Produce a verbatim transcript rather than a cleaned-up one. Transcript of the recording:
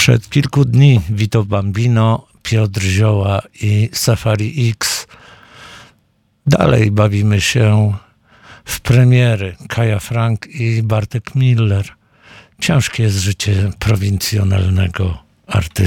Sprzed kilku dni Vito Bambino, Piotr Zioła i Safari X. Dalej bawimy się w premiery. Kaja Frank i Bartek Miller. Ciężkie jest życie prowincjonalnego artysty.